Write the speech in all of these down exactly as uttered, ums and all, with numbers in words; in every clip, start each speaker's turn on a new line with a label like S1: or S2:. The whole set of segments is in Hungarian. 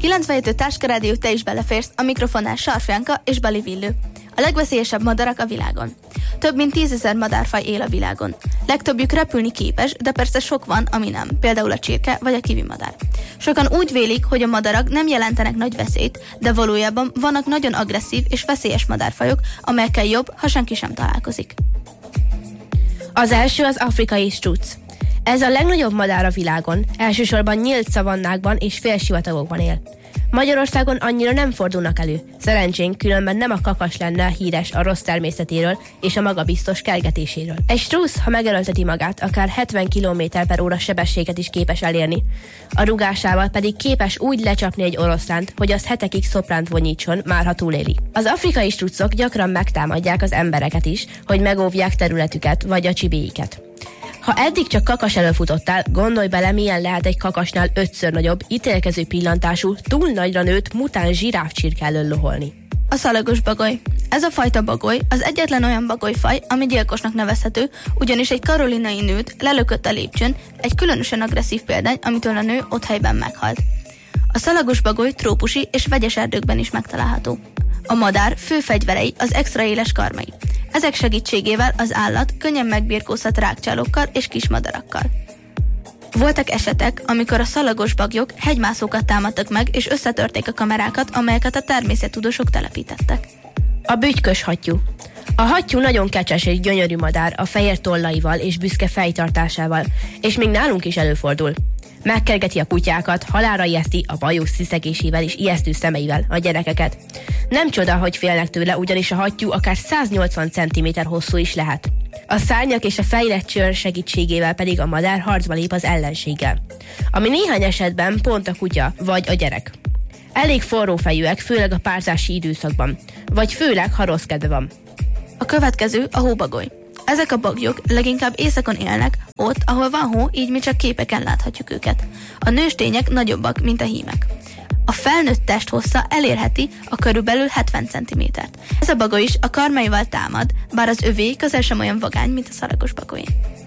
S1: kilencvenhét Táskarádió, te is beleférsz, a mikrofonnál Sarfjánka és Bali Villő. A legveszélyesebb madarak a világon. Több mint tízezer madárfaj él a világon. Legtöbbjük repülni képes, de persze sok van, ami nem, például a csirke vagy a kivimadár. Sokan úgy vélik, hogy a madarak nem jelentenek nagy veszélyt, de valójában vannak nagyon agresszív és veszélyes madárfajok, amelyekkel jobb, ha senki sem találkozik.
S2: Az első az afrikai struc. Ez a legnagyobb madár a világon, elsősorban nyílt szavannákban és félsivatagokban él. Magyarországon annyira nem fordulnak elő. Szerencsénk, különben nem a kakas lenne híres a rossz természetéről és a magabiztos kergetéséről. Egy strusz, ha megerőlteti magát, akár hetven kilométer per óra sebességet is képes elérni. A rugásával pedig képes úgy lecsapni egy oroszlánt, hogy az hetekig szopránt vonyítson, már ha túléli. Az afrikai strucok gyakran megtámadják az embereket is, hogy megóvják területüket vagy a csibéiket. Ha eddig csak kakas előfutottál, gondolj bele, milyen lehet egy kakasnál ötször nagyobb, ítélkező pillantású, túl nagyra nőtt, mutáns zsiráfcsirke elől loholni.
S1: A szalagos bagoly. Ez a fajta bagoly az egyetlen olyan bagolyfaj, ami gyilkosnak nevezhető, ugyanis egy karolinai nőt lelökött a lépcsőn, egy különösen agresszív példány, amitől a nő ott helyben meghalt. A szalagos bagoly trópusi és vegyes erdőkben is megtalálható. A madár fő fegyverei az extra éles karmai. Ezek segítségével az állat könnyen megbirkózhat rágcsálókkal és kismadarakkal. Voltak esetek, amikor a szalagos bagyok hegymászókat támadtak meg, és összetörték a kamerákat, amelyeket a természettudósok telepítettek.
S2: A bütykös hattyú. A hattyú nagyon kecses és gyönyörű madár a fehér tollaival és büszke fejtartásával, és még nálunk is előfordul. Megkergeti a kutyákat, halálra ijeszti a bajusz sziszegésével és ijesztő szemeivel a gyerekeket. Nem csoda, hogy félnek tőle, ugyanis a hattyú akár száznyolcvan centiméter hosszú is lehet. A szárnyak és a fejlett csőr segítségével pedig a madár harcba lép az ellenséggel, ami néhány esetben pont a kutya vagy a gyerek. Elég forró fejűek, főleg a párzási időszakban, vagy főleg, ha rossz kedve van.
S1: A következő a hóbagoly. Ezek a bagyok leginkább éjszakon élnek, ott, ahol van hó, így mi csak képeken láthatjuk őket. A nőstények nagyobbak, mint a hímek. A felnőtt testhossza elérheti a körülbelül hetven centimétert. Ez a bagoly is a karmaival támad, bár az övé közel sem olyan vagány, mint a szalagos bagoly.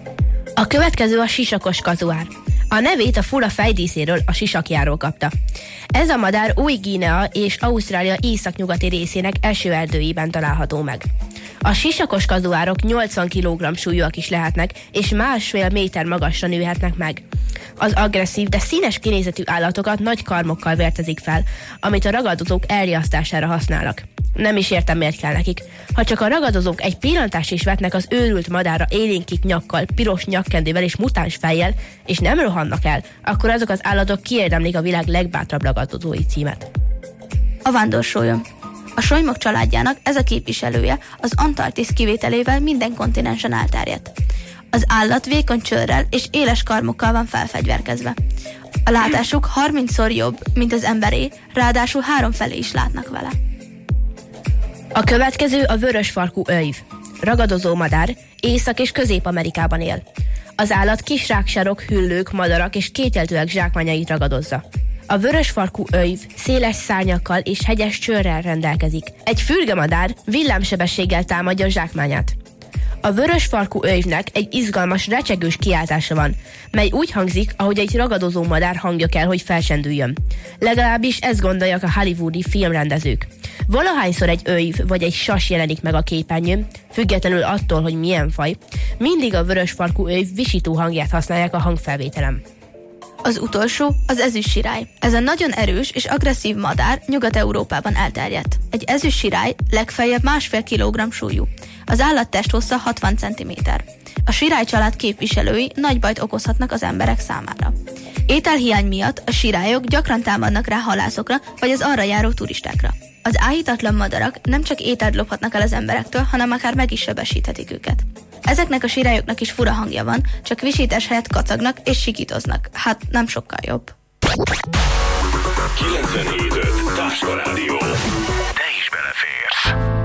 S2: A következő a sisakos kazuár. A nevét a fura fejdíszéről, a sisakjáról kapta. Ez a madár Új-Guinea és Ausztrália északnyugati részének esőerdőiben található meg. A sisakos kazuárok nyolcvan kilogramm súlyúak is lehetnek, és másfél méter magasra nőhetnek meg. Az agresszív, de színes kinézetű állatokat nagy karmokkal vértezik fel, amit a ragadozók elriasztására használnak. Nem is értem, miért kell nekik. Ha csak a ragadozók egy pillantást is vetnek az őrült madárra élénkít nyakkal, piros nyakkendővel és mutáns fejjel, és nem rohannak el, akkor azok az állatok kiérdemlik a világ legbátrabb ragadozói címet.
S1: A vándorsollyom. A solymok családjának ez a képviselője az Antarktisz kivételével minden kontinensen elterjedt. Az állat vékony csőrrel és éles karmokkal van felfegyverkezve. A látásuk harmincszor jobb, mint az emberé, ráadásul háromfelé is látnak vele.
S2: A következő a vörösfarkú öjv. Ragadozó madár, Észak- és Közép-Amerikában él. Az állat kis ráksarok, hüllők, madarak és kételtőek zsákmányait ragadozza. A vörösfarkú öjv széles szárnyakkal és hegyes csőrrel rendelkezik. Egy fürgemadár villámsebességgel támadja a zsákmányát. A vörösfarkú öjvnek egy izgalmas, recsegős kiáltása van, mely úgy hangzik, ahogy egy ragadozó madár hangja kell, hogy felsendüljön. Legalábbis ezt gondolják a hollywoodi filmrendezők. Valahányszor egy öjv vagy egy sas jelenik meg a képernyőn, függetlenül attól, hogy milyen faj, mindig a vörösfarkú öjv visító hangját használják a hangfelvételen.
S1: Az utolsó az ezüstsirály. Ez a nagyon erős és agresszív madár Nyugat-Európában elterjedt. Egy ezüstsirály legfeljebb másfél kilogramm súlyú. Az állat testhossza hatvan centiméter. A sirály család képviselői nagy bajt okozhatnak az emberek számára. Ételhiány miatt a sirályok gyakran támadnak rá halászokra vagy az arra járó turistákra. Az áhítatlan madarak nem csak ételt lophatnak el az emberektől, hanem akár meg is sebesíthetik őket. Ezeknek a sirályoknak is fura hangja van, csak visítás helyett kacagnak és sikítoznak. Hát nem sokkal jobb.
S3: kilencvenhét öt Táskarádió. Te is beleférsz.